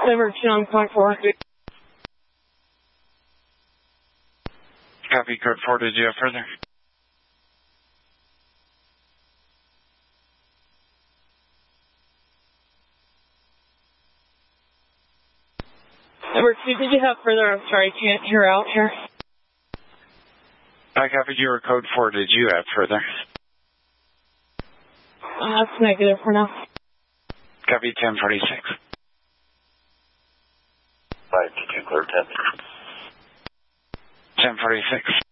Number 2 on point 4. Copy, code 4. Did you have further? Number 2, did you have further? I'm sorry, can't hear out here. I copied your code 4. Did you have further? That's negative for now. Copy 1046. 522, clear 10. 1046.